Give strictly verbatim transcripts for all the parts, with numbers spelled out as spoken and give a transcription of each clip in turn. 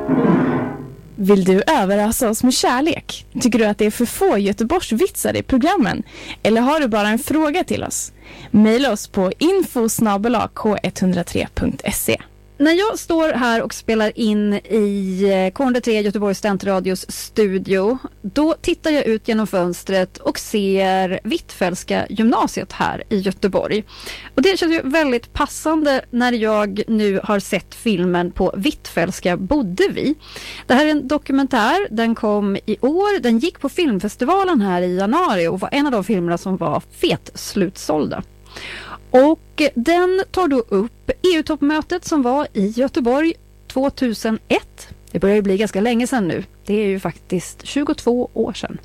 Vill du överrasa oss med kärlek? Tycker du att det är för få Göteborgsvitsar i programmen? Eller har du bara en fråga till oss? Maila oss på info snabel-a k ett noll tre punkt se. När jag står här och spelar in i K ett noll tre Göteborgs Studentradios studio, då tittar jag ut genom fönstret och ser Hvitfeldtska gymnasiet här i Göteborg. Och det känns ju väldigt passande när jag nu har sett filmen På Hvitfeldtska bodde vi. Det här är en dokumentär, den kom i år, den gick på filmfestivalen här i januari och var en av de filmerna som var fet slutsålda. Och den tar då upp E U-toppmötet som var i Göteborg tjugohundraett. Det börjar ju bli ganska länge sedan nu. Det är ju faktiskt tjugotvå år sedan.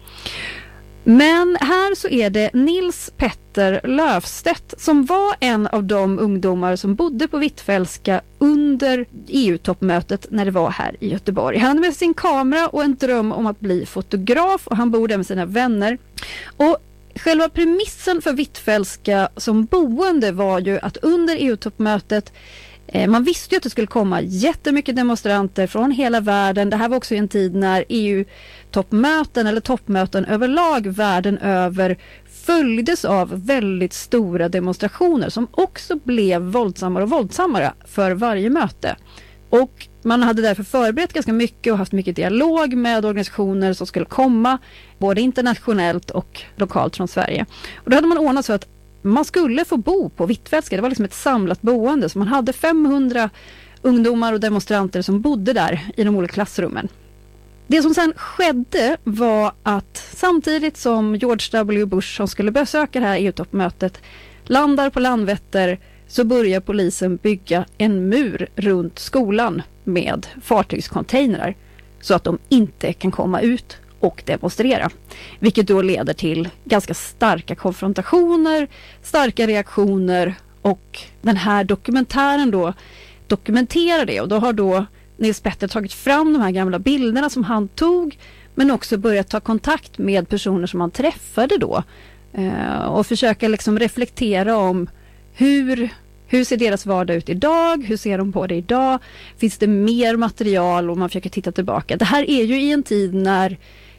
Men här så är det Nils Petter Löfstedt som var en av de ungdomar som bodde på Hvitfeldtska under E U-toppmötet när det var här i Göteborg. Han hade med sin kamera och en dröm om att bli fotograf och han bor där med sina vänner. Och själva premissen för Hvitfeldtska som boende var ju att under E U-toppmötet, eh, man visste ju att det skulle komma jättemycket demonstranter från hela världen. Det här var också en tid när E U-toppmöten eller toppmöten överlag världen över följdes av väldigt stora demonstrationer som också blev våldsammare och våldsammare för varje möte. Och man hade därför förberett ganska mycket och haft mycket dialog med organisationer som skulle komma, både internationellt och lokalt från Sverige. Och då hade man ordnat så att man skulle få bo på Hvitfeldtska. Det var liksom ett samlat boende. Så man hade femhundra ungdomar och demonstranter som bodde där i de olika klassrummen. Det som sen skedde var att samtidigt som George W. Bush som skulle besöka det här E U-toppmötet landar på Landvetter, så börjar polisen bygga en mur runt skolan med fartygscontainrar så att de inte kan komma ut och demonstrera. Vilket då leder till ganska starka konfrontationer, starka reaktioner, och den här dokumentären då dokumenterar det. Och då har då Nils Petter tagit fram de här gamla bilderna som han tog, men också börjat ta kontakt med personer som han träffade då och försöka liksom reflektera om hur Hur ser deras vardag ut idag? Hur ser de på det idag? Finns det mer material och man försöker titta tillbaka? Det här är ju i en tid när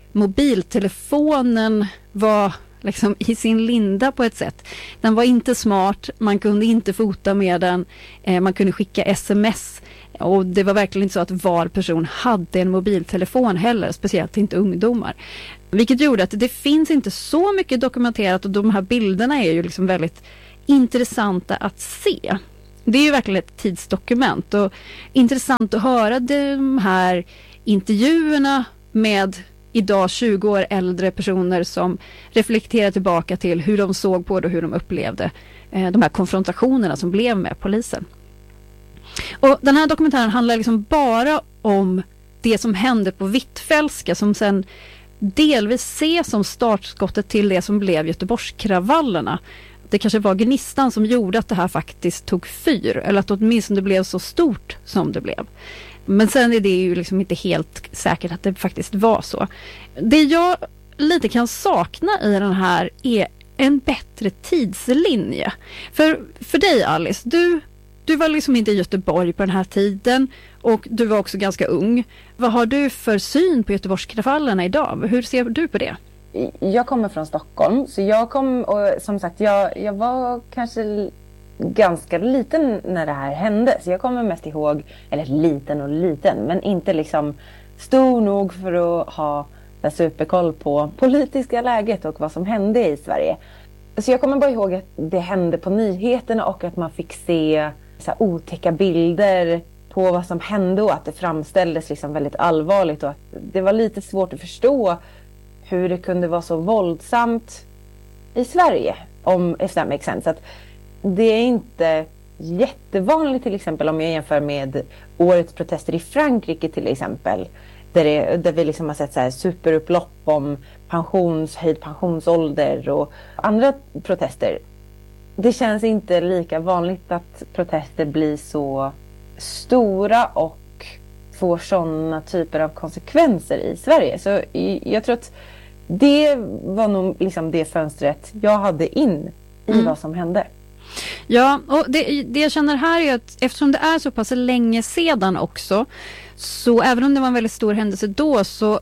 mobiltelefonen var liksom i sin linda på ett sätt. Den var inte smart, man kunde inte fota med den, eh, man kunde skicka sms. Och det var verkligen inte så att var person hade en mobiltelefon heller, speciellt inte ungdomar. Vilket gjorde att det finns inte så mycket dokumenterat, och de här bilderna är ju liksom väldigt intressanta att se. Det är ju verkligen ett tidsdokument, och intressant att höra de här intervjuerna med idag tjugo år äldre personer som reflekterar tillbaka till hur de såg på det och hur de upplevde eh, de här konfrontationerna som blev med polisen. Och den här dokumentären handlar liksom bara om det som hände på Hvitfeldtska, som sen delvis ses som startskottet till det som blev Göteborgskravallerna. Det kanske var gnistan som gjorde att det här faktiskt tog fyr, eller att åtminstone det blev så stort som det blev. Men sen är det ju liksom inte helt säkert att det faktiskt var så. Det jag lite kan sakna i den här är en bättre tidslinje. För, för dig, Alice, du, du var liksom inte i Göteborg på den här tiden, och du var också ganska ung. Vad har du för syn på Göteborgskravallerna idag? Hur ser du på det? Jag kommer från Stockholm, så jag kom, och som sagt jag, jag var kanske ganska liten när det här hände, så jag kommer mest ihåg, eller liten och liten, men inte liksom stor nog för att ha superkoll på politiska läget och vad som hände i Sverige. Så jag kommer bara ihåg att det hände på nyheterna, och att man fick se så här otäcka bilder på vad som hände, och att det framställdes liksom väldigt allvarligt, och att det var lite svårt att förstå hur det kunde vara så våldsamt i Sverige, om if that makes sense. Att det är inte jättevanligt, till exempel om jag jämför med årets protester i Frankrike till exempel, där, det, där vi liksom har sett så här superupplopp om pensions, höjd pensionsålder och andra protester. Det känns inte lika vanligt att protester blir så stora och får sådana typer av konsekvenser i Sverige. Så jag tror att det var nog liksom det fönstret jag hade in i mm. vad som hände. Ja, och det, det jag känner här är att eftersom det är så pass länge sedan också, så även om det var en väldigt stor händelse då, så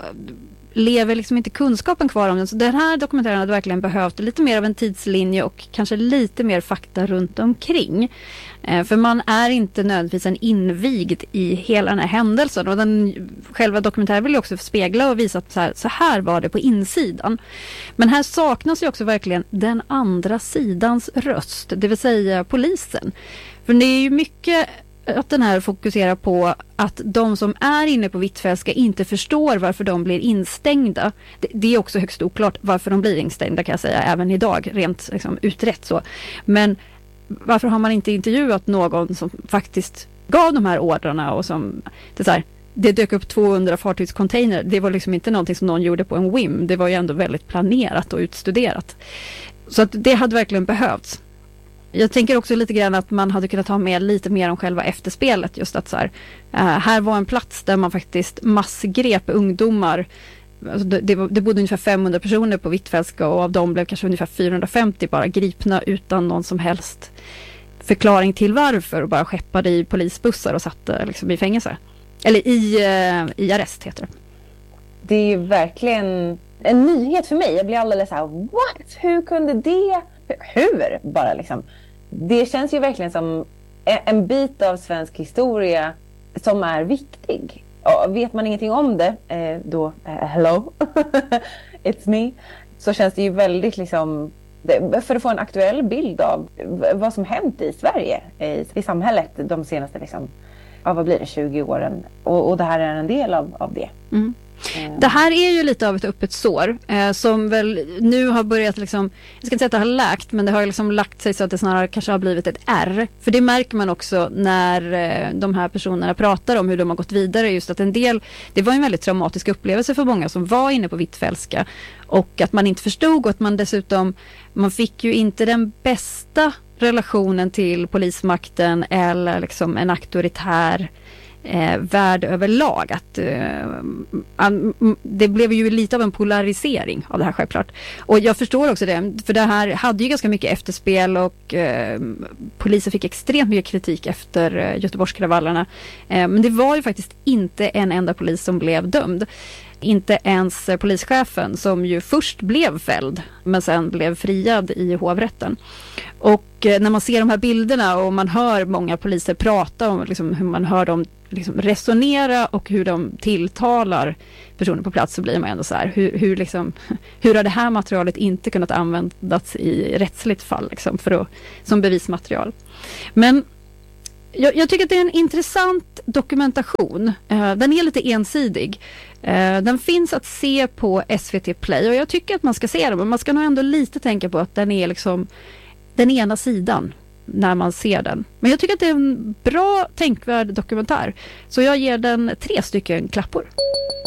lever liksom inte kunskapen kvar om den. Så den här dokumentären hade verkligen behövt lite mer av en tidslinje och kanske lite mer fakta runt omkring. Eh, för man är inte nödvändigtvis en invigd i hela den här händelsen. Och den själva dokumentären vill ju också spegla och visa att så här, så här var det på insidan. Men här saknas ju också verkligen den andra sidans röst, det vill säga polisen. För det är ju mycket att den här fokuserar på att de som är inne på Hvitfeldtska inte förstår varför de blir instängda. Det, det är också högst oklart varför de blir instängda, kan jag säga, även idag, rent liksom, utrett så. Men varför har man inte intervjuat någon som faktiskt gav de här ordrarna och som, det, så här, det dök upp tvåhundra fartygscontainer. Det var liksom inte någonting som någon gjorde på en whim. Det var ju ändå väldigt planerat och utstuderat. Så att det hade verkligen behövts. Jag tänker också lite grann att man hade kunnat ha med lite mer om själva efterspelet. Just att så här, uh, här var en plats där man faktiskt massgrep ungdomar. Alltså det, det, var, det bodde ungefär femhundra personer på Hvitfeldtska och av dem blev kanske ungefär fyrahundrafemtio bara gripna utan någon som helst förklaring till varför, och bara skeppade i polisbussar och satte liksom i fängelse. Eller i, uh, i arrest heter det. Det är ju verkligen en nyhet för mig. Jag blir alldeles så här, what? Hur kunde det? Hur? Bara liksom. Det känns ju verkligen som en bit av svensk historia som är viktig. Och vet man ingenting om det, då, hello, it's me, så känns det ju väldigt liksom, för att få en aktuell bild av vad som hänt i Sverige, i, i samhället de senaste liksom, ja, vad blir det, tjugo åren. Och, och det här är en del av, av det. Mm. Det här är ju lite av ett öppet sår eh, som väl nu har börjat liksom, jag ska inte säga att det har läkt, men det har liksom lagt sig så att det snarare kanske har blivit ett R. För det märker man också när eh, de här personerna pratar om hur de har gått vidare, just att en del, det var en väldigt traumatisk upplevelse för många som var inne på Hvitfeldtska, och att man inte förstod, och att man dessutom, man fick ju inte den bästa relationen till polismakten eller liksom en auktoritär Eh, värld överlag. Att, eh, an, det blev ju lite av en polarisering av det här, självklart. Och jag förstår också det, för det här hade ju ganska mycket efterspel, och eh, polisen fick extremt mycket kritik efter eh, Göteborgskravallerna. Eh, men det var ju faktiskt inte en enda polis som blev dömd. Inte ens eh, polischefen, som ju först blev fälld men sen blev friad i hovrätten. Och eh, när man ser de här bilderna och man hör många poliser prata om liksom, hur man hör dem liksom resonera och hur de tilltalar personer på plats, så blir man ändå så här, hur, hur, liksom, hur har det här materialet inte kunnat användas i rättsligt fall liksom, för att, som bevismaterial. Men jag, jag tycker att det är en intressant dokumentation. Uh, den är lite ensidig. Uh, den finns att se på S V T Play, och jag tycker att man ska se den, men man ska nog ändå lite tänka på att den är liksom den ena sidan när man ser den. Men jag tycker att det är en bra, tänkvärd dokumentär. Så jag ger den tre stycken klappor.